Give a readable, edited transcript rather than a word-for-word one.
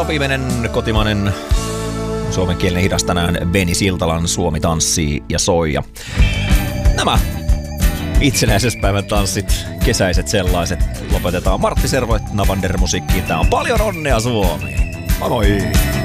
viimeinen kotimainen suomenkielinen hidas tänään. Beni Siltalan Suomi tanssii ja soi. Ja nämä itsenäisyyspäivän tanssit, kesäiset sellaiset, lopetetaan Martti Servoit Navander musiikkiin. Tää on Paljon onnea Suomi. Moi moi!